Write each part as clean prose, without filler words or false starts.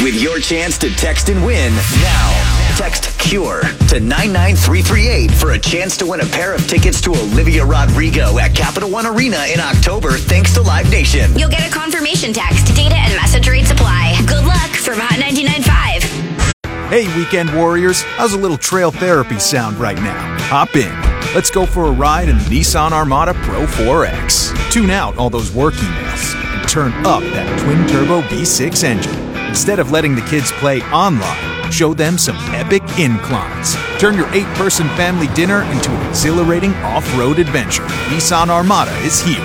with your chance to text and win now. Text CURE to 99338 for a chance to win a pair of tickets to Olivia Rodrigo at Capital One Arena in October thanks to Live Nation. You'll get a confirmation text, data and message rates apply. Good luck from Hot 99.5. Hey, Weekend Warriors, how's a little trail therapy sound right now? Hop in. Let's go for a ride in the Nissan Armada Pro 4X. Tune out all those work emails and turn up that twin-turbo V6 engine. Instead of letting the kids play online, show them some epic inclines. Turn your 8-person family dinner into an exhilarating off-road adventure. Nissan Armada is here.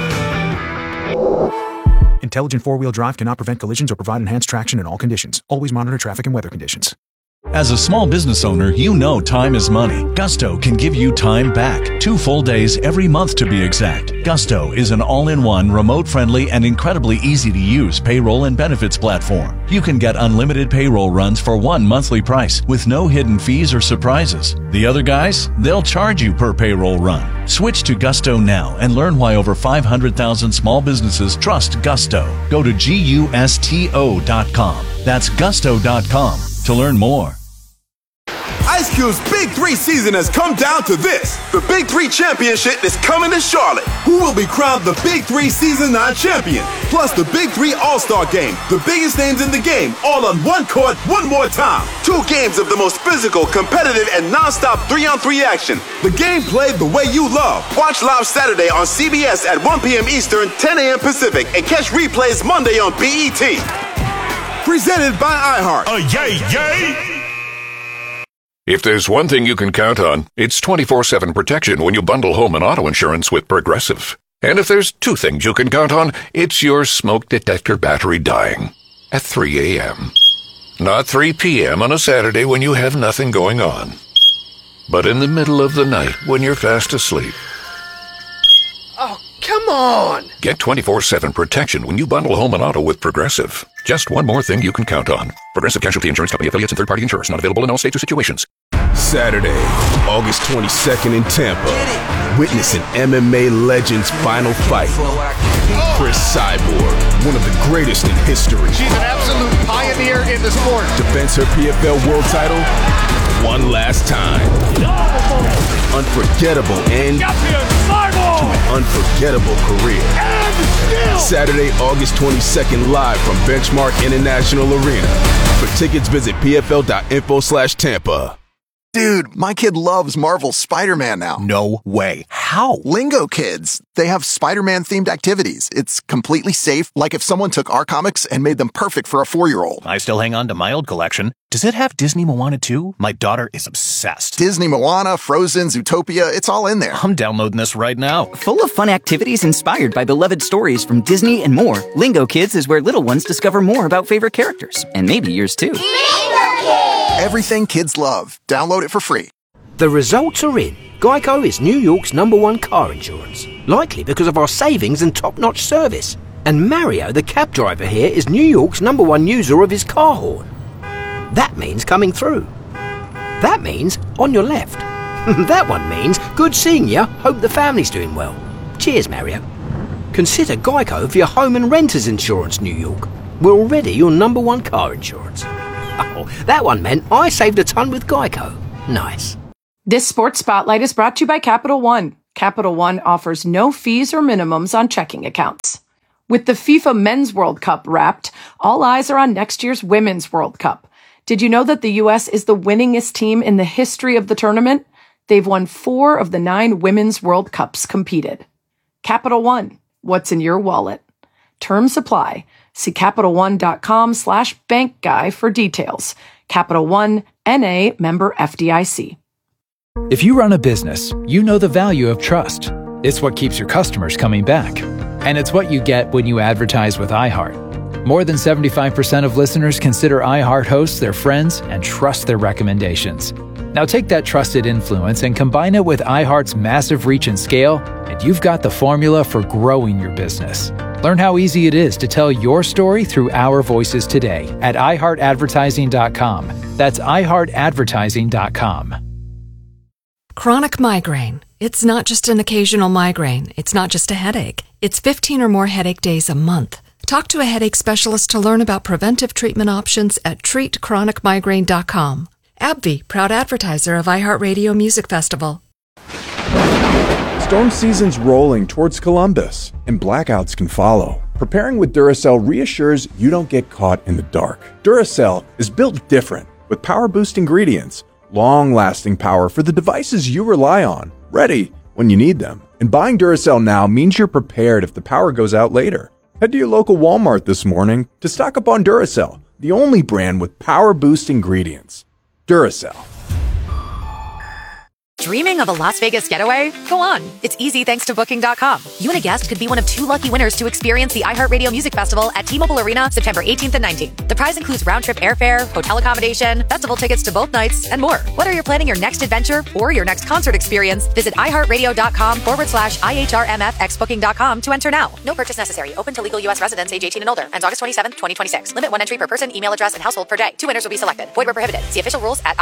Intelligent four-wheel drive cannot prevent collisions or provide enhanced traction in all conditions. Always monitor traffic and weather conditions. As a small business owner, you know time is money. Gusto can give you time back. 2 full days every month to be exact. Gusto is an all-in-one, remote-friendly, and incredibly easy-to-use payroll and benefits platform. You can get unlimited payroll runs for one monthly price with no hidden fees or surprises. The other guys, they'll charge you per payroll run. Switch to Gusto now and learn why over 500,000 small businesses trust Gusto. Go to GUSTO.com. That's Gusto.com to learn more. Ice Cube's Big 3 season has come down to this. The Big 3 Championship is coming to Charlotte. Who will be crowned the Big 3 Season 9 champion? Plus the Big 3 All-Star Game. The biggest names in the game, all on one court, one more time. 2 games of the most physical, competitive, and non-stop 3-on-3 action. The game played the way you love. Watch live Saturday on CBS at 1 p.m. Eastern, 10 a.m. Pacific, and catch replays Monday on BET. Presented by iHeart. Yay! If there's one thing you can count on, it's 24/7 protection when you bundle home and auto insurance with Progressive. And if there's 2 things you can count on, it's your smoke detector battery dying at 3 a.m. Not 3 p.m. on a Saturday when you have nothing going on, but in the middle of the night when you're fast asleep. Oh, come on! Get 24/7 protection when you bundle home and auto with Progressive. Just one more thing you can count on. Progressive Casualty Insurance Company, affiliates, and third-party insurers. Not available in all states or situations. Saturday, August 22nd in Tampa. Witness an MMA legend's final fight. Chris Cyborg, one of the greatest in history. She's an absolute pioneer in the sport. Defends her PFL world title one last time. Unforgettable end to an unforgettable career. Saturday, August 22nd, live from Benchmark International Arena. For tickets, visit pfl.info/Tampa. Dude, my kid loves Marvel's Spider-Man now. No way. How? Lingo Kids. They have Spider-Man-themed activities. It's completely safe, like if someone took our comics and made them perfect for a 4-year-old. I still hang on to my old collection. Does it have Disney Moana too? My daughter is obsessed. Disney Moana, Frozen, Zootopia, it's all in there. I'm downloading this right now. Full of fun activities inspired by beloved stories from Disney and more, Lingo Kids is where little ones discover more about favorite characters. And maybe yours too. Lingo Kids! Everything kids love. Download it for free. The results are in. Geico is New York's #1 car insurance. Likely because of our savings and top-notch service. And Mario, the cab driver here, is New York's #1 user of his car horn. That means coming through. That means on your left. That one means good seeing ya. Hope the family's doing well. Cheers, Mario. Consider Geico for your home and renter's insurance, New York. We're already your #1 car insurance. Oh, that one meant I saved a ton with Geico. Nice. This Sports Spotlight is brought to you by Capital One. Capital One offers no fees or minimums on checking accounts. With the FIFA Men's World Cup wrapped, all eyes are on next year's Women's World Cup. Did you know that the U.S. is the winningest team in the history of the tournament? They've won 4 of the 9 Women's World Cups competed. Capital One, what's in your wallet? Terms apply. See CapitalOne.com/bankguy for details. Capital One, N.A., member FDIC. If you run a business, you know the value of trust. It's what keeps your customers coming back. And it's what you get when you advertise with iHeart. More than 75% of listeners consider iHeart hosts their friends and trust their recommendations. Now take that trusted influence and combine it with iHeart's massive reach and scale, and you've got the formula for growing your business. Learn how easy it is to tell your story through our voices today at iHeartAdvertising.com. That's iHeartAdvertising.com. Chronic migraine. It's not just an occasional migraine. It's not just a headache. It's 15 or more headache days a month. Talk to a headache specialist to learn about preventive treatment options at treatchronicmigraine.com. AbbVie, proud advertiser of iHeartRadio Music Festival. Storm season's rolling towards Columbus, and blackouts can follow. Preparing with Duracell reassures you don't get caught in the dark. Duracell is built different, with power-boost ingredients, long-lasting power for the devices you rely on, ready when you need them. And buying Duracell now means you're prepared if the power goes out later. Head to your local Walmart this morning to stock up on Duracell, the only brand with power-boost ingredients. Duracell. Dreaming of a Las Vegas getaway? Go on. It's easy thanks to Booking.com. You and a guest could be one of 2 lucky winners to experience the iHeartRadio Music Festival at T-Mobile Arena September 18th and 19th. The prize includes round-trip airfare, hotel accommodation, festival tickets to both nights, and more. Whether you're planning your next adventure or your next concert experience, visit iHeartRadio.com/IHRMFXBooking.com to enter now. No purchase necessary. Open to legal U.S. residents age 18 and older. Ends August 27th, 2026. Limit 1 entry per person, email address, and household per day. 2 winners will be selected. Void where prohibited. See official rules at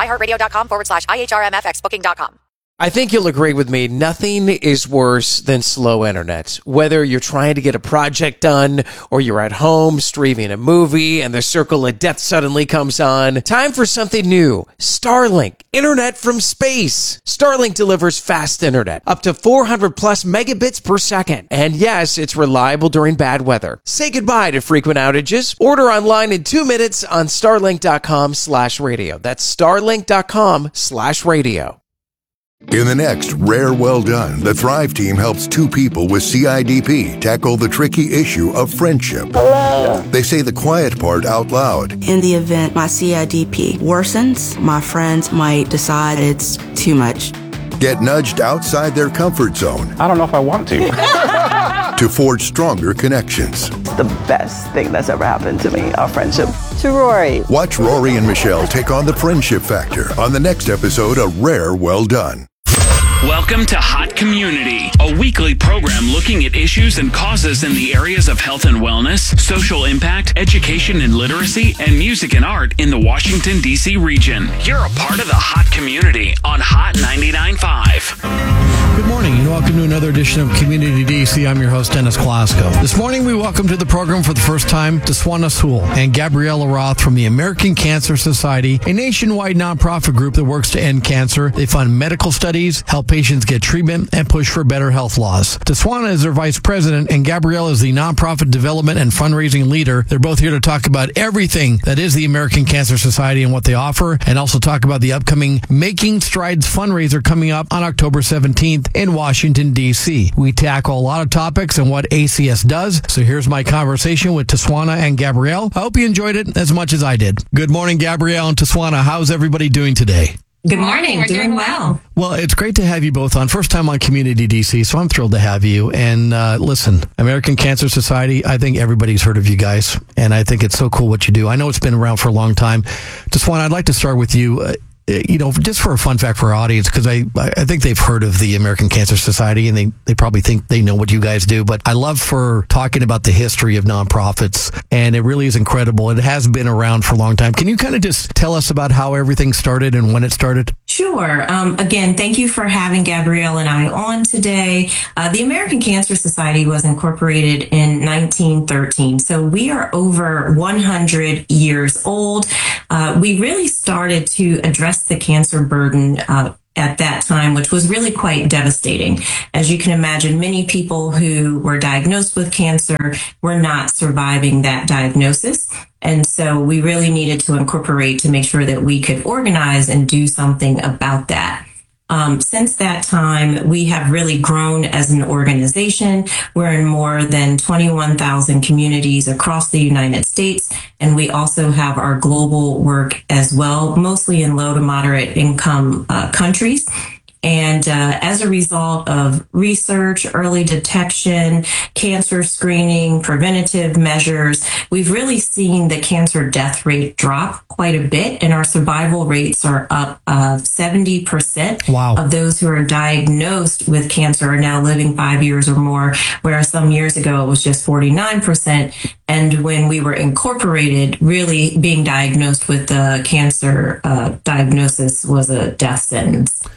iHeartRadio.com/IHRMFXBooking.com. I think you'll agree with me. Nothing is worse than slow internet. Whether you're trying to get a project done or you're at home streaming a movie and the circle of death suddenly comes on. Time for something new. Starlink. Internet from space. Starlink delivers fast internet. Up to 400 plus megabits per second. And yes, it's reliable during bad weather. Say goodbye to frequent outages. Order online in 2 minutes on starlink.com/radio. That's starlink.com/radio. In the next Rare Well Done, the Thrive team helps 2 people with CIDP tackle the tricky issue of friendship. Hello. They say the quiet part out loud. In the event my CIDP worsens, my friends might decide it's too much. Get nudged outside their comfort zone. I don't know if I want to. To forge stronger connections. The best thing that's ever happened to me, our friendship. To Rory. Watch Rory and Michelle take on the friendship factor on the next episode of Rare Well Done. Welcome to Hot Community, a weekly program looking at issues and causes in the areas of health and wellness, social impact, education and literacy, and music and art in the Washington, D.C. region. You're a part of the Hot Community on Hot 99.5. Good morning and welcome to another edition of Community DC. I'm your host, Dennis Glasgow. This morning we welcome to the program for the first time Taswana Sewell and Gabriella Roth from the American Cancer Society, a nationwide nonprofit group that works to end cancer. They fund medical studies, help patients get treatment, and push for better health laws. Taswana is their vice president and Gabriella is the nonprofit development and fundraising leader. They're both here to talk about everything that is the American Cancer Society and what they offer, and also talk about the upcoming Making Strides fundraiser coming up on October 17th in Washington, D.C. We tackle a lot of topics and what ACS does. So here's my conversation with Taswana and Gabrielle. I hope you enjoyed it as much as I did. Good morning, Gabrielle and Taswana. How's everybody doing today? Good morning. We're doing well. Well, it's great to have you both on. First time on Community DC, so I'm thrilled to have you. And listen, American Cancer Society, I think everybody's heard of you guys. And I think it's so cool what you do. I know it's been around for a long time. Taswana, I'd like to start with you. Just for a fun fact for our audience, because I think they've heard of the American Cancer Society and they probably think they know what you guys do. But I love for talking about the history of nonprofits, and it really is incredible. It has been around for a long time. Can you kind of just tell us about how everything started and when it started? Sure. Again, thank you for having Gabrielle and I on today. The American Cancer Society was incorporated in 1913. So we are over 100 years old. We really started to address the cancer burden at that time, which was really quite devastating. As you can imagine, many people who were diagnosed with cancer were not surviving that diagnosis. And so we really needed to incorporate to make sure that we could organize and do something about that. Since that time, we have really grown as an organization. We're in more than 21,000 communities across the United States, and we also have our global work as well, mostly in low to moderate income countries. And as a result of research, early detection, cancer screening, preventative measures, we've really seen the cancer death rate drop quite a bit, and our survival rates are up 70%. Wow. Of those who are diagnosed with cancer are now living 5 years or more, whereas some years ago it was just 49%. And when we were incorporated, really being diagnosed with the cancer diagnosis was a death sentence.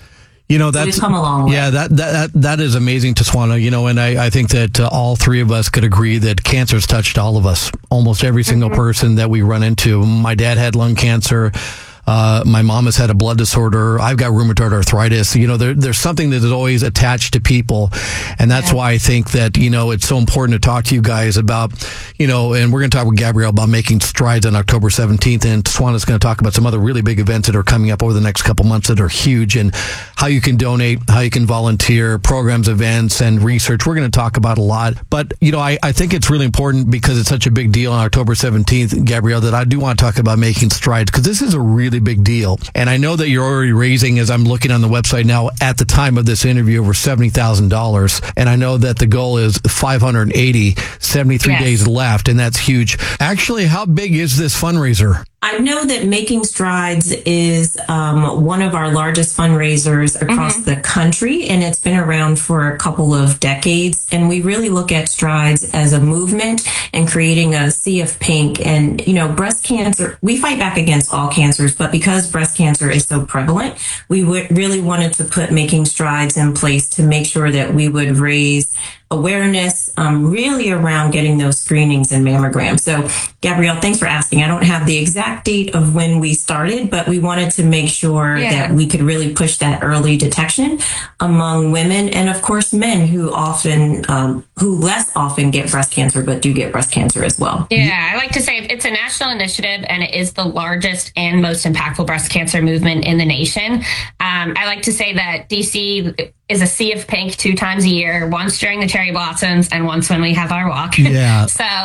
You know, that's we've come a long way. Yeah, that is amazing, Tawana. You know, and I think that all three of us could agree that cancer's touched all of us. Almost every single person that we run into. My dad had lung cancer. My mom has had a blood disorder. I've got rheumatoid arthritis. You know, there's something that is always attached to people. And that's why I think that, you know, it's so important to talk to you guys about, you know, and we're going to talk with Gabrielle about making strides on October 17th. And Taswana's going to talk about some other really big events that are coming up over the next couple months that are huge, and how you can donate, how you can volunteer, programs, events, and research. We're going to talk about a lot. But, you know, I think it's really important because it's such a big deal on October 17th, Gabrielle, that I do want to talk about making strides, because this is a really big deal. And I know that you're already raising, as I'm looking on the website now, at the time of this interview, over $70,000. And I know that the goal is 580, 73 days left, and that's huge. Actually, how big is this fundraiser? I know that Making Strides is one of our largest fundraisers across the country, and it's been around for a couple of decades. And we really look at Strides as a movement and creating a sea of pink. And, you know, breast cancer, we fight back against all cancers, but because breast cancer is so prevalent, we really wanted to put Making Strides in place to make sure that we would raise awareness really around getting those screenings and mammograms. So, Gabrielle, thanks for asking. I don't have the exact date of when we started, but we wanted to make sure that we could really push that early detection among women and, of course, men who often, who less often get breast cancer, but do get breast cancer as well. Yeah, I like to say it's a national initiative, and it is the largest and most impactful breast cancer movement in the nation. I like to say that DC is a sea of pink 2 times a year, once during the cherry blossoms and once when we have our walk. Yeah.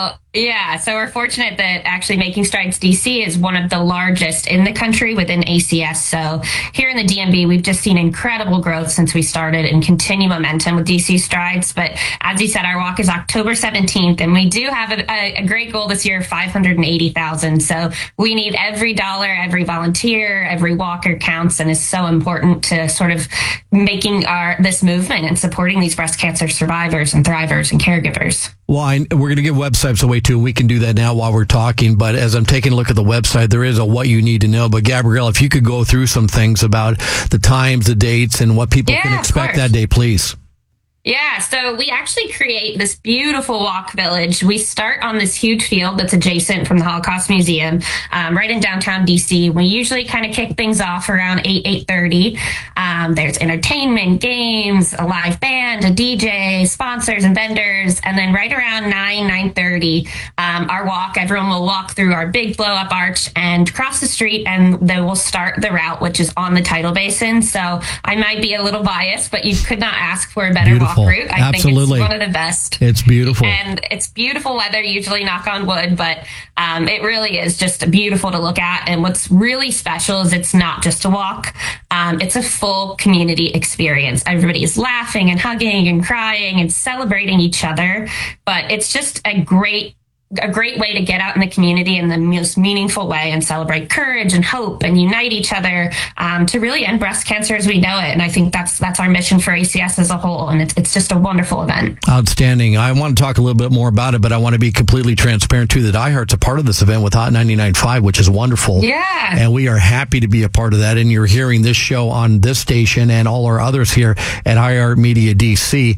So we're fortunate that actually Making Strides DC is one of the largest in the country within ACS. So here in the DMV, we've just seen incredible growth since we started and continue momentum with DC Strides. But as you said, our walk is October 17th, and we do have a great goal this year of 580,000. So we need every dollar, every volunteer, every walker counts, and is so important to sort of making this movement and supporting these breast cancer survivors and thrivers and caregivers. Well, we're going to give websites away too. We can do that now while we're talking. But as I'm taking a look at the website, there is a what you need to know. But Gabrielle, if you could go through some things about the times, the dates, and what people can expect that day, please. Yeah, so we actually create this beautiful walk village. We start on this huge field that's adjacent from the Holocaust Museum, right in downtown DC. We usually kind of kick things off around 8:30. There's entertainment, games, a live band, a DJ, sponsors and vendors. And then right around 9:30, our walk, everyone will walk through our big blow up arch and cross the street, and then we'll start the route, which is on the tidal basin. So I might be a little biased, but you could not ask for a better walk route. I think it's one of the best. It's beautiful. And it's beautiful weather, usually, knock on wood, but it really is just beautiful to look at. And what's really special is it's not just a walk. It's a full community experience. Everybody is laughing and hugging and crying and celebrating each other. But it's just a great way to get out in the community in the most meaningful way and celebrate courage and hope and unite each other to really end breast cancer as we know it. And I think that's our mission for ACS as a whole. And it's just a wonderful event. Outstanding. I want to talk a little bit more about it, but I want to be completely transparent too that iHeart's a part of this event with Hot 99.5, which is wonderful. Yeah. And we are happy to be a part of that. And you're hearing this show on this station and all our others here at iHeart Media DC.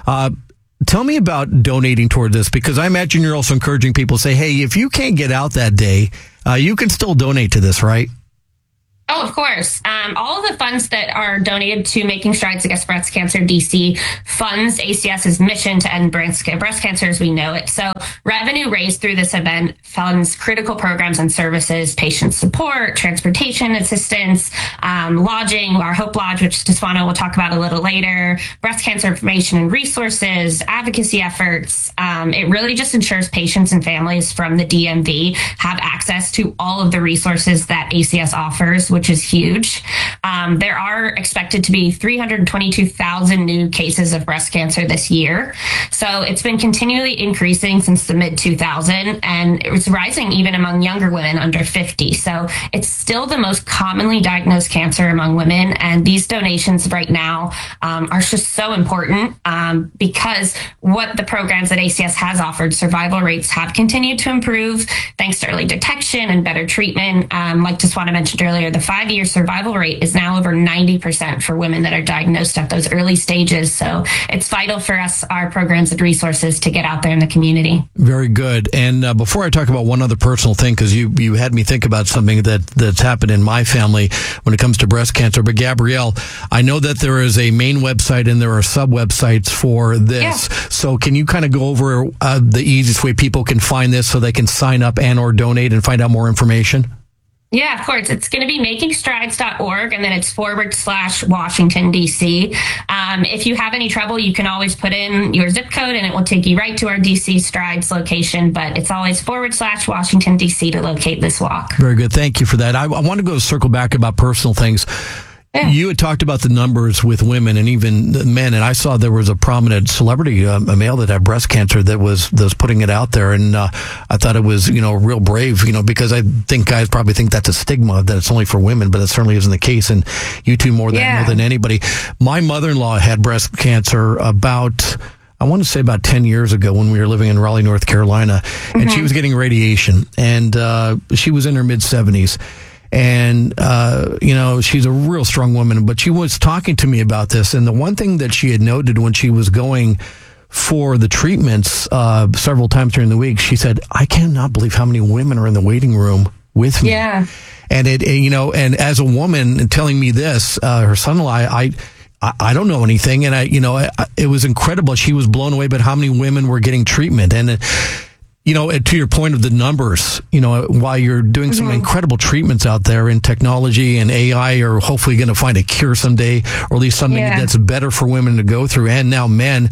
Tell me about donating toward this, because I imagine you're also encouraging people to say, hey, if you can't get out that day, you can still donate to this, right? Oh, of course. All of the funds that are donated to Making Strides Against Breast Cancer DC funds ACS's mission to end breast cancer as we know it. So revenue raised through this event funds critical programs and services, patient support, transportation assistance, lodging, our Hope Lodge, which Tawana will talk about a little later, breast cancer information and resources, advocacy efforts. It really just ensures patients and families from the DMV have access to all of the resources that ACS offers, which is huge. There are expected to be 322,000 new cases of breast cancer this year. So it's been continually increasing since the mid-2000s, and it was rising even among younger women under 50. So it's still the most commonly diagnosed cancer among women. And these donations right now are just so important because what the programs that ACS has offered, survival rates have continued to improve thanks to early detection and better treatment. Like Tawana mentioned earlier, the 5-year survival rate is now over 90% for women that are diagnosed at those early stages. So it's vital for us, our programs and resources, to get out there in the community. Very good. And before I talk about one other personal thing, because you had me think about something that's happened in my family when it comes to breast cancer. But Gabrielle, I know that there is a main website and there are sub-websites for this. Yeah. So can you kind of go over the easiest way people can find this so they can sign up and or donate and find out more information? Yeah, of course. It's going to be makingstrides.org, and then it's /Washington, D.C. If you have any trouble, you can always put in your zip code and it will take you right to our D.C. Strides location, but it's always /Washington, D.C. to locate this walk. Very good. Thank you for that. I want to go circle back about personal things. Yeah. You had talked about the numbers with women and even men, and I saw there was a prominent celebrity, a male that had breast cancer that was putting it out there, and I thought it was, real brave, because I think guys probably think that's a stigma, that it's only for women, but that certainly isn't the case, and you two more than anybody. My mother-in-law had breast cancer about 10 years ago when we were living in Raleigh, North Carolina, and she was getting radiation, and she was in her mid-70s. And, she's a real strong woman, but she was talking to me about this. And the one thing that she had noted when she was going for the treatments several times during the week, she said, I cannot believe how many women are in the waiting room with me. Yeah. And and as a woman telling me this, her son-in-law, I don't know anything. And it was incredible. She was blown away by how many women were getting treatment. And to your point of the numbers, while you're doing some incredible treatments out there in technology and AI are hopefully going to find a cure someday, or at least something that's better for women to go through, and now men,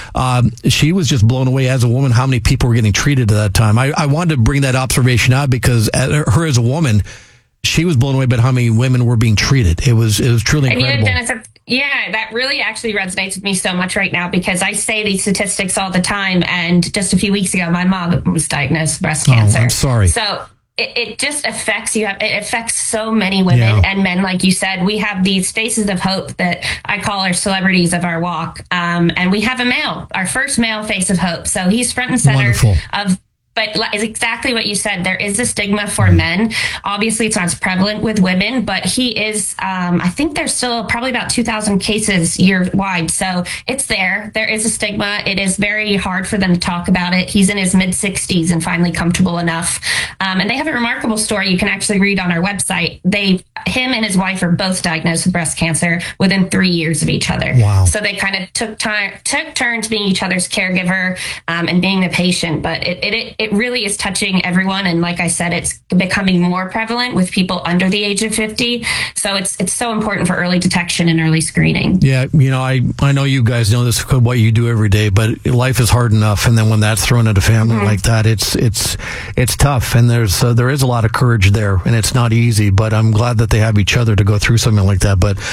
she was just blown away as a woman how many people were getting treated at that time. I wanted to bring that observation out because her as a woman, she was blown away by how many women were being treated. It was truly incredible. And Dennis, that really actually resonates with me so much right now, because I say these statistics all the time. And just a few weeks ago, my mom was diagnosed with breast cancer. I'm sorry. So it just affects you. It affects so many women and men. Like you said, we have these faces of hope that I call our celebrities of our walk. And we have our first male face of hope. So he's front and center of. But it's exactly what you said. There is a stigma for men. Obviously, it's not as prevalent with women, but he is, I think there's still probably about 2,000 cases year-wide. So it's there. There is a stigma. It is very hard for them to talk about it. He's in his mid-60s and finally comfortable enough. And they have a remarkable story you can actually read on our website. Him and his wife are both diagnosed with breast cancer within 3 years of each other. Wow. So they kind of took turns being each other's caregiver and being the patient. But it really is touching everyone. And like I said, it's becoming more prevalent with people under the age of 50. So it's so important for early detection and early screening. Yeah. I know you guys know this is what you do every day, but life is hard enough. And then when that's thrown at a family like that, it's tough. And there is a lot of courage there, and it's not easy, but I'm glad that they have each other to go through something like that. But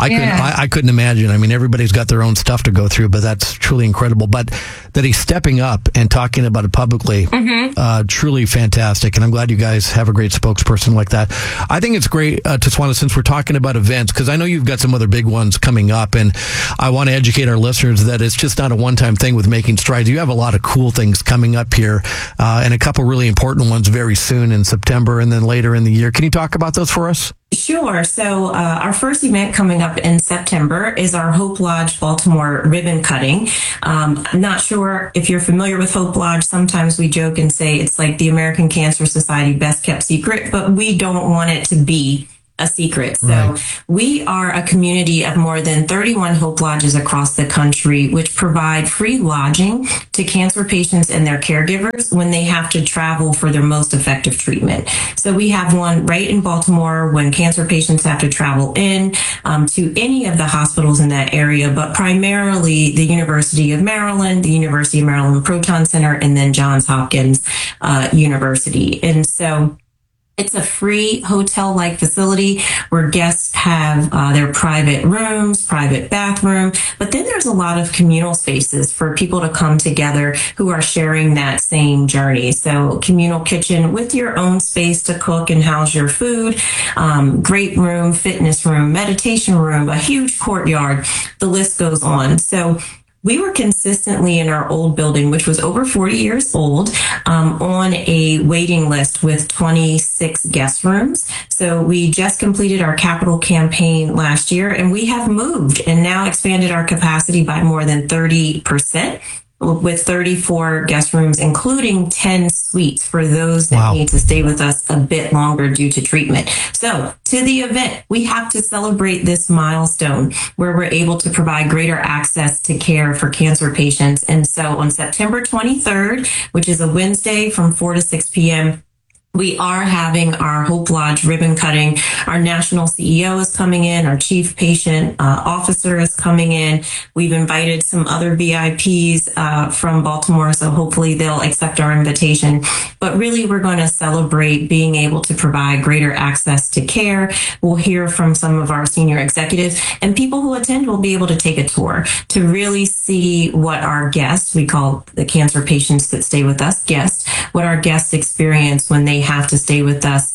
I couldn't imagine. I mean, everybody's got their own stuff to go through, but that's truly incredible. But that he's stepping up and talking about it publicly, truly fantastic. And I'm glad you guys have a great spokesperson like that. I think it's great, Tatswana, since we're talking about events, because I know you've got some other big ones coming up, and I want to educate our listeners that it's just not a one-time thing with Making Strides. You have a lot of cool things coming up here, and a couple really important ones very soon in September and then later in the year. Can you talk about those for us? Sure. So our first event coming up in September is our Hope Lodge Baltimore ribbon cutting. I'm not sure if you're familiar with Hope Lodge. Sometimes we joke and say it's like the American Cancer Society best kept secret, but we don't want it to be a secret. So we are a community of more than 31 Hope Lodges across the country, which provide free lodging to cancer patients and their caregivers when they have to travel for their most effective treatment. So we have one right in Baltimore when cancer patients have to travel in to any of the hospitals in that area, but primarily the University of Maryland, the University of Maryland Proton Center, and then Johns Hopkins University. And so it's a free hotel-like facility where guests have their private rooms, private bathroom, but then there's a lot of communal spaces for people to come together who are sharing that same journey. So communal kitchen with your own space to cook and house your food, great room, fitness room, meditation room, a huge courtyard, the list goes on. So we were consistently in our old building, which was over 40 years old, on a waiting list with 26 guest rooms. So we just completed our capital campaign last year, and we have moved and now expanded our capacity by more than 30%. With 34 guest rooms, including 10 suites for those that need to stay with us a bit longer due to treatment. So to the event, we have to celebrate this milestone where we're able to provide greater access to care for cancer patients. And so on September 23rd, which is a Wednesday from 4 to 6 p.m., we are having our Hope Lodge ribbon cutting. Our national CEO is coming in. Our chief patient officer is coming in. We've invited some other VIPs from Baltimore, so hopefully they'll accept our invitation. But really, we're going to celebrate being able to provide greater access to care. We'll hear from some of our senior executives, and people who attend will be able to take a tour to really see what our guests, we call the cancer patients that stay with us guests, what our guests experience when they have to stay with us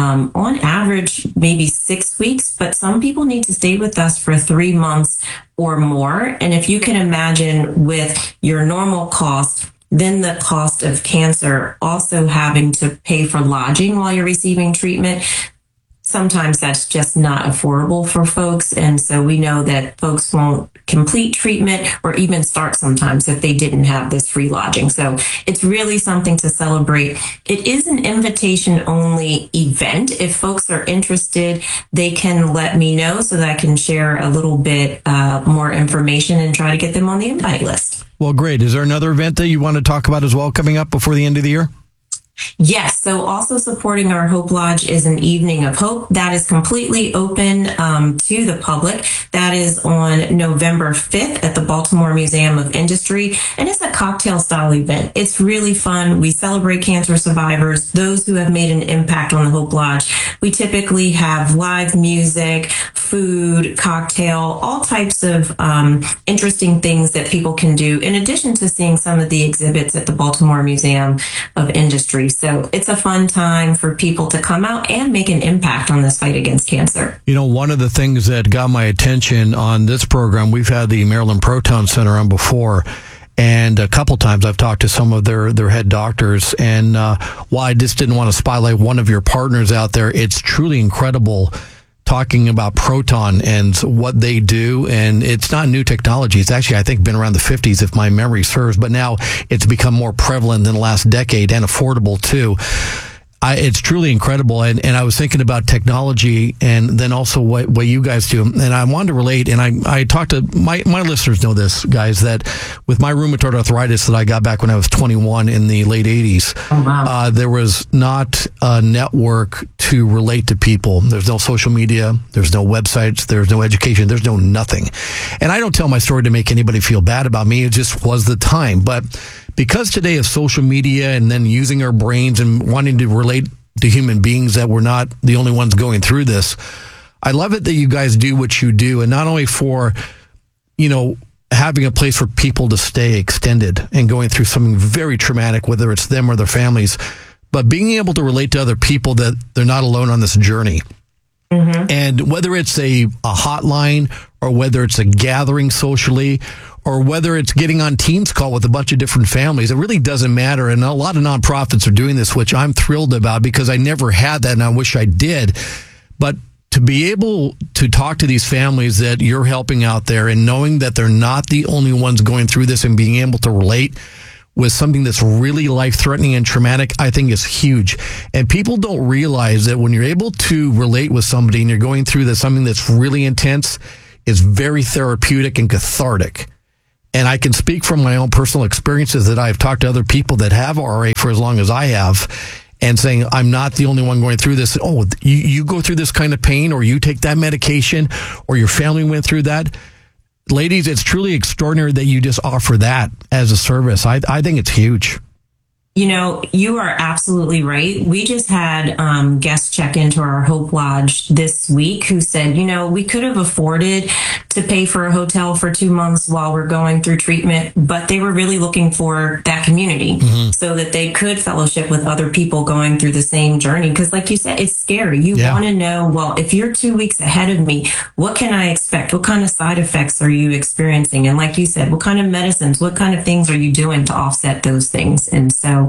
on average maybe 6 weeks, but some people need to stay with us for 3 months or more. And if you can imagine with your normal cost, then the cost of cancer, also having to pay for lodging while you're receiving treatment, sometimes that's just not affordable for folks. And so we know that folks won't complete treatment or even start sometimes if they didn't have this free lodging. So it's really something to celebrate. It is an invitation only event. If folks are interested, they can let me know so that I can share a little bit more information and try to get them on the invite list. Well, great. Is there another event that you want to talk about as well coming up before the end of the year? Yes. So also supporting our Hope Lodge is an Evening of Hope that is completely open to the public. That is on November 5th at the Baltimore Museum of Industry. And it's a cocktail style event. It's really fun. We celebrate cancer survivors, those who have made an impact on the Hope Lodge. We typically have live music, food, cocktail, all types of interesting things that people can do, in addition to seeing some of the exhibits at the Baltimore Museum of Industry. So it's a fun time for people to come out and make an impact on this fight against cancer. You know, one of the things that got my attention on this program, we've had the Maryland Proton Center on before, and a couple times I've talked to some of their head doctors. And while I just didn't want to spotlight one of your partners out there, it's truly incredible talking about Proton and what they do. And it's not new technology. It's actually, I think, been around the 50s, if my memory serves, but now it's become more prevalent in the last decade and affordable too. It's truly incredible. And I was thinking about technology and then also what you guys do. And I wanted to relate, and I talked to my listeners know this, guys, that with my rheumatoid arthritis that I got back when I was 21 in the late 80s, there was not a network to relate to people. There's no social media. There's no websites. There's no education. There's no nothing. And I don't tell my story to make anybody feel bad about me. It just was the time. But because today of social media and then using our brains and wanting to relate to human beings, that we're not the only ones going through this, I love it that you guys do what you do. And not only for, having a place for people to stay extended and going through something very traumatic, whether it's them or their families, but being able to relate to other people that they're not alone on this journey. Mm-hmm. And whether it's a hotline or whether it's a gathering socially or whether it's getting on Teams call with a bunch of different families, it really doesn't matter. And a lot of nonprofits are doing this, which I'm thrilled about because I never had that and I wish I did. But to be able to talk to these families that you're helping out there and knowing that they're not the only ones going through this and being able to relate with something that's really life-threatening and traumatic, I think is huge. And people don't realize that when you're able to relate with somebody and you're going through something that's really intense, it's very therapeutic and cathartic. And I can speak from my own personal experiences that I've talked to other people that have RA for as long as I have and saying, I'm not the only one going through this. Oh, you go through this kind of pain or you take that medication or your family went through that. Ladies, it's truly extraordinary that you just offer that as a service. I think it's huge. You know, you are absolutely right. We just had guests check into our Hope Lodge this week who said, you know, we could have afforded to pay for a hotel for 2 months while we're going through treatment, but they were really looking for that community so that they could fellowship with other people going through the same journey. Because like you said, it's scary. You want to know, well, if you're 2 weeks ahead of me, what can I expect? What kind of side effects are you experiencing? And like you said, what kind of medicines, what kind of things are you doing to offset those things? And so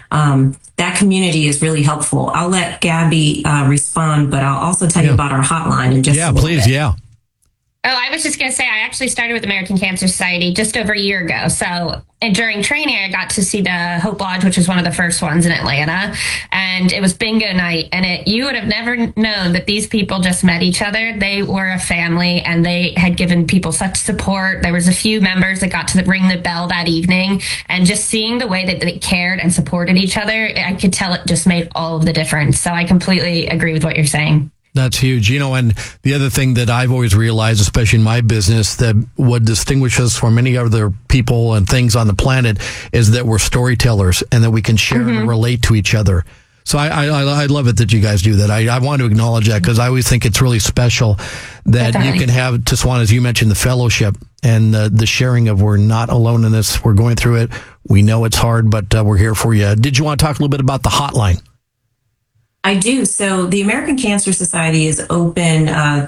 that community is really helpful. I'll let Gabby respond, but I'll also tell you about our hotline in just a little bit. Oh, I was just going to say, I actually started with American Cancer Society just over a year ago. So during training, I got to see the Hope Lodge, which was one of the first ones in Atlanta. And it was bingo night. And you would have never known that these people just met each other. They were a family and they had given people such support. There was a few members that got to ring the bell that evening. And just seeing the way that they cared and supported each other, I could tell it just made all of the difference. So I completely agree with what you're saying. That's huge. You know, and the other thing that I've always realized, especially in my business, that what distinguishes us from many other people and things on the planet is that we're storytellers and that we can share and relate to each other. So I love it that you guys do that. I want to acknowledge that because I always think it's really special that you can have, Taswan, as you mentioned, the fellowship and the sharing of we're not alone in this. We're going through it. We know it's hard, but we're here for you. Did you want to talk a little bit about the hotline? I do. So the American Cancer Society is open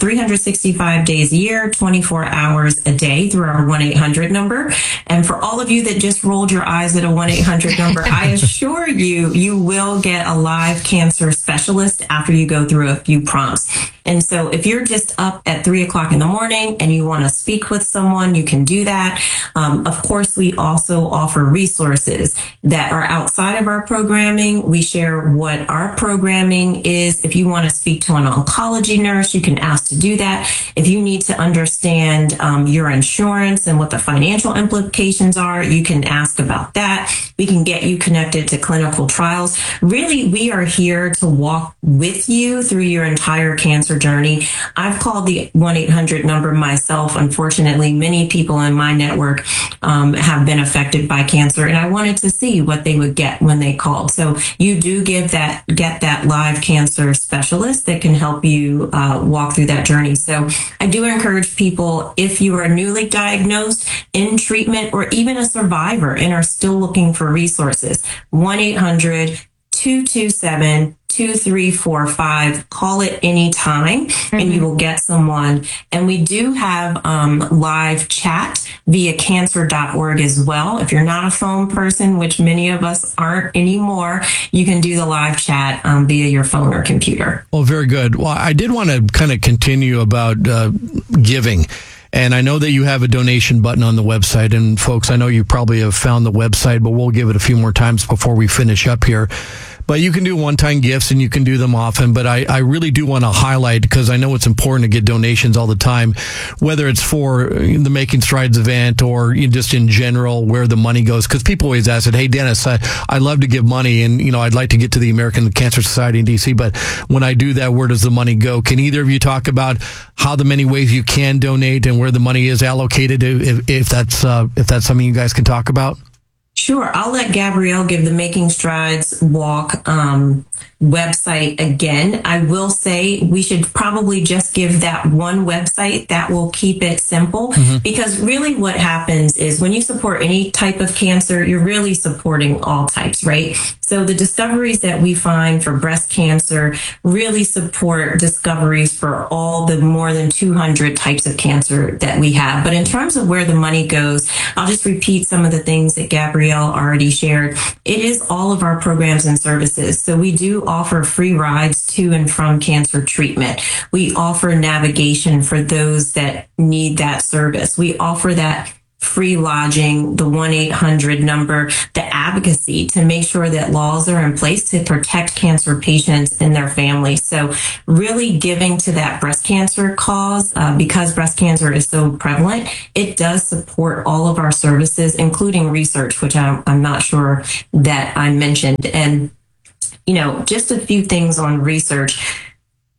365 days a year, 24 hours a day through our 1-800 number. And for all of you that just rolled your eyes at a 1-800 number, I assure you, you will get a live cancer specialist after you go through a few prompts. And so if you're just up at 3 o'clock in the morning and you want to speak with someone, you can do that. Of course, we also offer resources that are outside of our programming. We share what our programming is. If you want to speak to an oncology nurse, you can ask to do that. If you need to understand your insurance and what the financial implications are, you can ask about that. We can get you connected to clinical trials. Really, we are here to walk with you through your entire cancer journey. I've called the 1-800 number myself. Unfortunately, many people in my network have been affected by cancer, and I wanted to see what they would get when they called. So you do get that live cancer specialist that can help you walk through that journey. So I do encourage people, if you are newly diagnosed, in treatment, or even a survivor and are still looking for resources, 1-800-227-2345. Call it any time and you will get someone. And we do have live chat via cancer.org as well. If you're not a phone person, which many of us aren't anymore, you can do the live chat via your phone or computer. Well, very good. Well, I did want to kind of continue about giving. And I know that you have a donation button on the website. And folks, I know you probably have found the website, but we'll give it a few more times before we finish up here. But you can do one-time gifts and you can do them often. But I really do want to highlight, because I know it's important to get donations all the time, whether it's for the Making Strides event or just in general where the money goes. Because people always ask it, hey, Dennis, I love to give money and, I'd like to get to the American Cancer Society in D.C., but when I do that, where does the money go? Can either of you talk about how the many ways you can donate and where the money is allocated, if that's something you guys can talk about? Sure. I'll let Gabrielle give the Making Strides Walk website again. I will say we should probably just give that one website. That will keep it simple, because really what happens is when you support any type of cancer, you're really supporting all types, right? So the discoveries that we find for breast cancer really support discoveries for all the more than 200 types of cancer that we have. But in terms of where the money goes, I'll just repeat some of the things that Gabrielle already shared. It is all of our programs and services. So we do offer free rides to and from cancer treatment. We offer navigation for those that need that service. We offer that free lodging, the 1-800 number, the advocacy to make sure that laws are in place to protect cancer patients and their families. So really giving to that breast cancer cause, because breast cancer is so prevalent, it does support all of our services, including research, which I'm not sure that I mentioned. And, just a few things on research.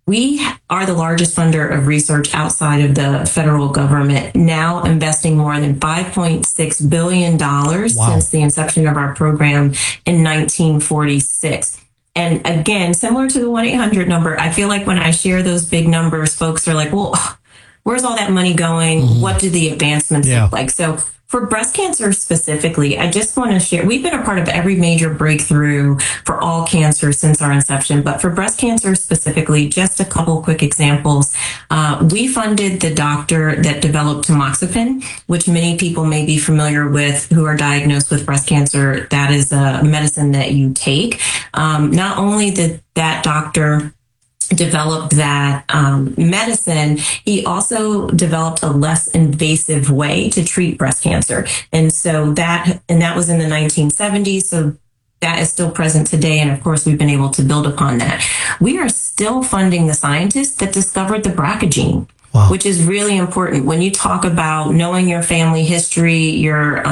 we are the largest funder of research outside of the federal government, now investing more than $5.6 billion since the inception of our program in 1946. And again, similar to the 1-800 number, I feel like when I share those big numbers, folks are like, well, where's all that money going? Mm-hmm. What do the advancements look like? So for breast cancer specifically, I just want to share, we've been a part of every major breakthrough for all cancers since our inception, but for breast cancer specifically, just a couple quick examples. We funded the doctor that developed tamoxifen, which many people may be familiar with who are diagnosed with breast cancer. That is a medicine that you take. Not only did that doctor developed that medicine, he also developed a less invasive way to treat breast cancer. And so that was in the 1970s. So that is still present today. And of course, we've been able to build upon that. We are still funding the scientists that discovered the BRCA gene. Wow. Which is really important. When you talk about knowing your family history, your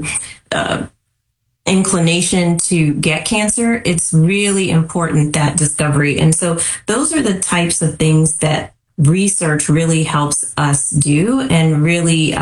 inclination to get cancer, it's really important, that discovery. And so those are the types of things that research really helps us do, and really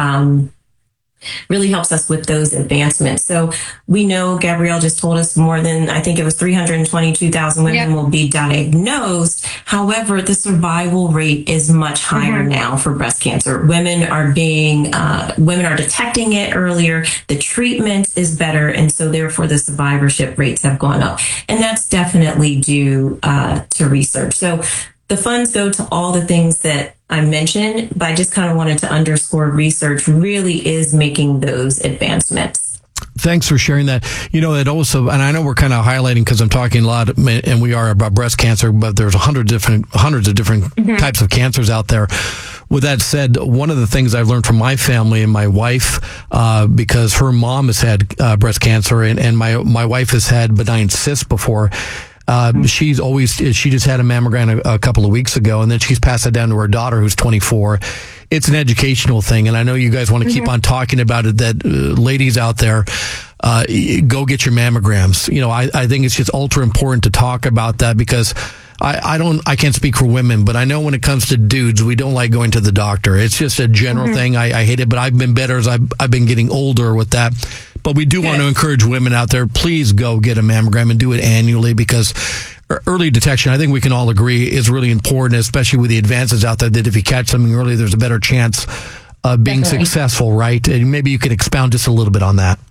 helps us with those advancements. So we know Gabrielle just told us more than, I think it was 322,000 women will be diagnosed. However, the survival rate is much higher now for breast cancer. Women are detecting it earlier. The treatment is better. And so therefore the survivorship rates have gone up. And that's definitely due to research. So the funds go to all the things that I mentioned, but I just kind of wanted to underscore research really is making those advancements. Thanks for sharing that. You know, it also, and I know we're kind of highlighting because I'm talking a lot, and we are, about breast cancer, but there's hundreds of different types of cancers out there. With that said, one of the things I've learned from my family and my wife, because her mom has had breast cancer, and my wife has had benign cysts before. She just had a mammogram a couple of weeks ago, and then she's passed it down to her daughter, who's 24. It's an educational thing, and I know you guys want to keep on talking about it, that ladies out there, go get your mammograms. You know, I think it's just ultra important to talk about that, because I can't speak for women, but I know when it comes to dudes, we don't like going to the doctor. It's just a general thing. I hate it, but I've been better as I've been getting older with that. But we do want to encourage women out there, please go get a mammogram and do it annually, because early detection, I think we can all agree, is really important, especially with the advances out there, that if you catch something early, there's a better chance of being successful, right? And maybe you could expound just a little bit on that.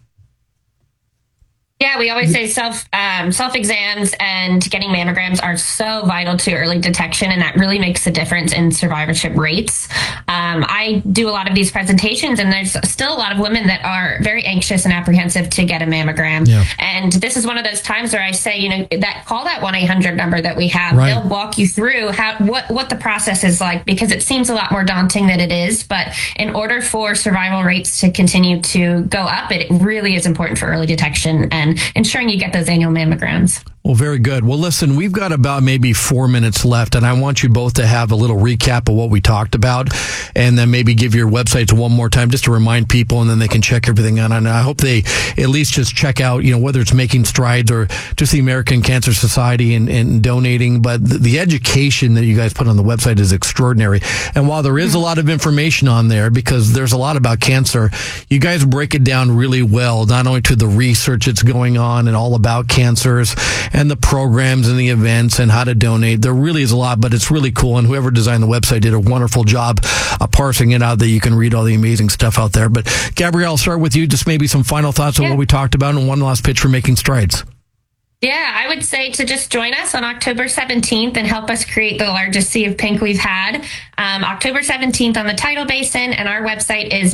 Yeah, we always say self exams and getting mammograms are so vital to early detection, and that really makes a difference in survivorship rates. I do a lot of these presentations, and there's still a lot of women that are very anxious and apprehensive to get a mammogram. Yeah. And this is one of those times where I say, you know, call that 1-800 number that we have. Right. They'll walk you through what the process is like, because it seems a lot more daunting than it is. But in order for survival rates to continue to go up, it really is important for early detection and ensuring you get those annual mammograms. Well, very good. Well, listen, we've got about maybe 4 minutes left, and I want you both to have a little recap of what we talked about, and then maybe give your websites one more time just to remind people, and then they can check everything out. And I hope they at least just check out, you know, whether it's Making Strides or just the American Cancer Society and donating. But the education that you guys put on the website is extraordinary. And while there is a lot of information on there, because there's a lot about cancer, you guys break it down really well, not only to the research that's going on and all about cancers, and the programs and the events and how to donate. There really is a lot, but it's really cool. And whoever designed the website did a wonderful job of parsing it out, that you can read all the amazing stuff out there. But Gabrielle, I'll start with you. Just maybe some final thoughts on what we talked about, and one last pitch for Making Strides. Yeah, I would say to just join us on October 17th and help us create the largest Sea of Pink we've had. October 17th on the Tidal Basin, and our website is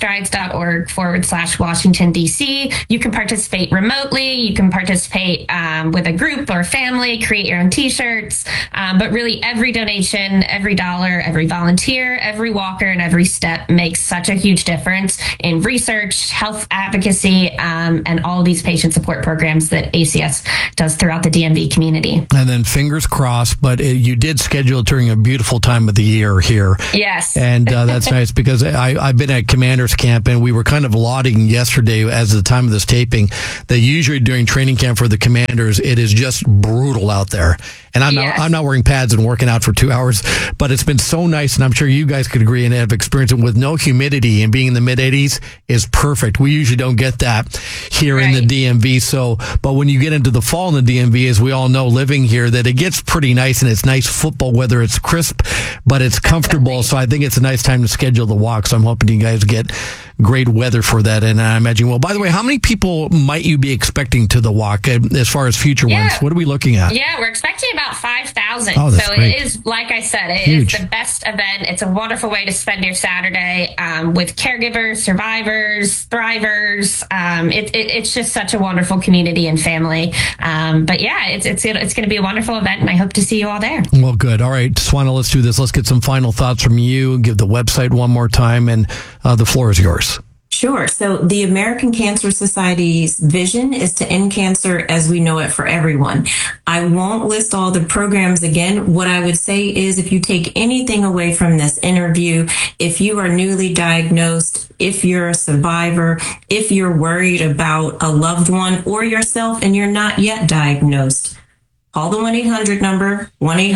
makingstrides.org/Washington, D.C. You can participate remotely. You can participate with a group or family, create your own T-shirts. But really, every donation, every dollar, every volunteer, every walker, and every step makes such a huge difference in research, health advocacy, and all these patient support programs that ACS does throughout the DMV community. And then fingers crossed, but you did schedule it during a beautiful time of the year air here. Yes. And that's nice because I've been at Commander's Camp, and we were kind of lauding yesterday as the time of this taping that usually during training camp for the Commanders, it is just brutal out there. And I'm not wearing pads and working out for 2 hours, but it's been so nice, and I'm sure you guys could agree and have experienced it with no humidity and being in the mid-80s is perfect. We usually don't get that here in the DMV. So, but when you get into the fall in the DMV, as we all know, living here, that it gets pretty nice, and it's nice football weather. It's crisp, but it's comfortable. So I think it's a nice time to schedule the walk. So I'm hoping you guys get great weather for that. And I imagine, well, by the way, how many people might you be expecting to the walk as far as future ones? What are we looking at? Yeah, we're expecting about 5,000. Oh, that's so great. it is, like I said, it Huge. is the best event. It's a wonderful way to spend your Saturday with caregivers, survivors, thrivers. It's just such a wonderful community and family. But yeah, it's going to be a wonderful event, and I hope to see you all there. Well, good. All right, Swana, let's do this. Let's get some final thoughts from you. Give the website one more time, and the floor is yours. Sure. So the American Cancer Society's vision is to end cancer as we know it for everyone. I won't list all the programs again. What I would say is if you take anything away from this interview, if you are newly diagnosed, if you're a survivor, if you're worried about a loved one or yourself and you're not yet diagnosed, call the 1-800 number,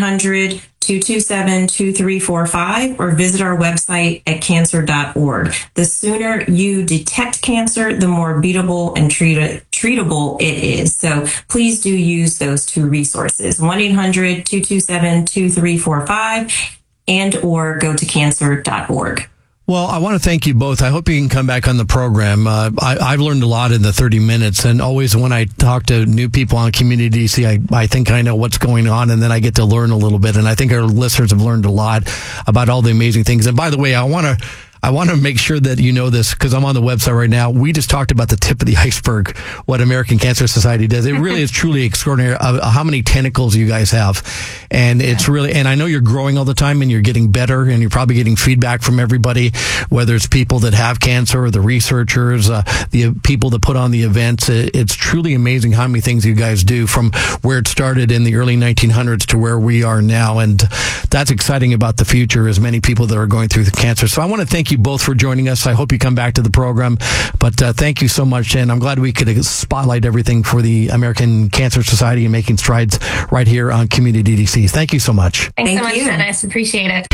1-800-227-2345, or visit our website at cancer.org. The sooner you detect cancer, the more beatable and treatable it is. So please do use those two resources, 1-800-227-2345 and or go to cancer.org. Well, I want to thank you both. I hope you can come back on the program. I've learned a lot in the 30 minutes, and always when I talk to new people on Community DC, I think I know what's going on, and then I get to learn a little bit. And I think our listeners have learned a lot about all the amazing things. And by the way, I want to make sure that you know this because I'm on the website right now. We just talked about the tip of the iceberg, what American Cancer Society does. It really is truly extraordinary how many tentacles you guys have. And it's really, and I know you're growing all the time and you're getting better and you're probably getting feedback from everybody, whether it's people that have cancer or the researchers, the people that put on the events. It's truly amazing how many things you guys do from where it started in the early 1900s to where we are now. And that's exciting about the future, as many people that are going through the cancer. So I want to thank you both for joining us. I hope you come back to the program, but thank you so much, and I'm glad we could spotlight everything for the American Cancer Society and making strides right here on Community DC. Thank you so much. Thanks so much, Dennis. Appreciate it.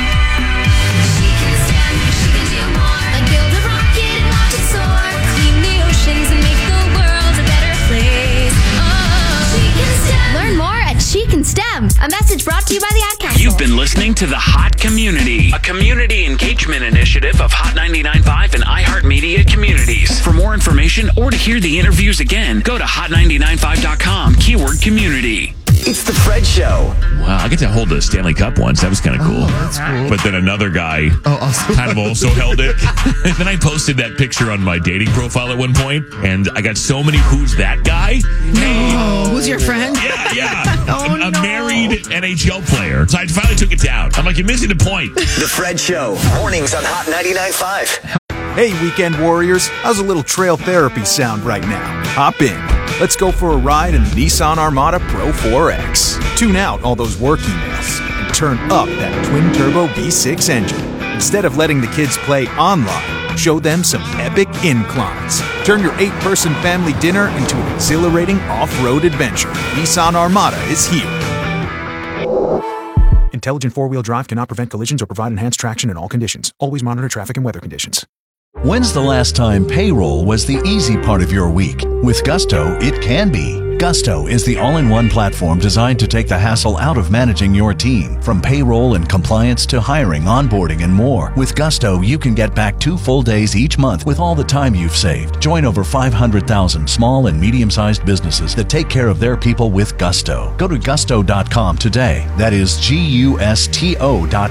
Learn more at She Can STEM. A message brought to you by the Ad Council. You've been listening to The Hot Community, a community engagement initiative of Hot 99.5 and iHeartMedia Communities. For more information or to hear the interviews again, go to hot995.com, keyword community. It's the Fred Show. Wow, I get to hold a Stanley Cup once. That was kind of cool. Oh, that's cool. But then another guy kind of also held it. And then I posted that picture on my dating profile at one point, and I got so many "Who's that guy?" Hey, who's your friend? Yeah. A married NHL player. So I finally took it down. I'm like, you're missing the point. The Fred Show. Mornings on Hot 99.5. Hey, weekend warriors, how's a little trail therapy sound right now? Hop in. Let's go for a ride in the Nissan Armada Pro 4X. Tune out all those work emails and turn up that twin-turbo V6 engine. Instead of letting the kids play online, show them some epic inclines. Turn your 8-person family dinner into an exhilarating off-road adventure. Nissan Armada is here. Intelligent four-wheel drive cannot prevent collisions or provide enhanced traction in all conditions. Always monitor traffic and weather conditions. When's the last time payroll was the easy part of your week? With Gusto, it can be. Gusto is the all-in-one platform designed to take the hassle out of managing your team. From payroll and compliance to hiring, onboarding, and more. With Gusto, you can get back 2 full days each month with all the time you've saved. Join over 500,000 small and medium-sized businesses that take care of their people with Gusto. Go to gusto.com today. That is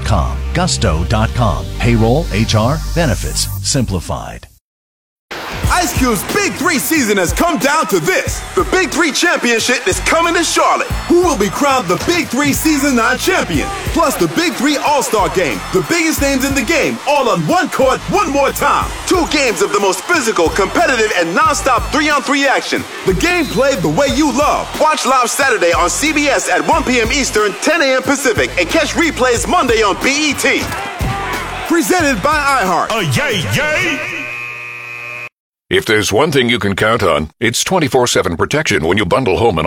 Gusto.com. Gusto.com. Payroll, HR, benefits, simplified. Ice Cube's Big 3 season has come down to this. The Big 3 Championship is coming to Charlotte. Who will be crowned the Big 3 Season 9 champion? Plus the Big 3 All-Star Game. The biggest names in the game, all on one court, one more time. 2 games of the most physical, competitive, and non-stop 3-on-3 action. The game played the way you love. Watch live Saturday on CBS at 1 p.m. Eastern, 10 a.m. Pacific, and catch replays Monday on BET. Presented by iHeart. Yay, yay! If there's one thing you can count on, it's 24/7 protection when you bundle home and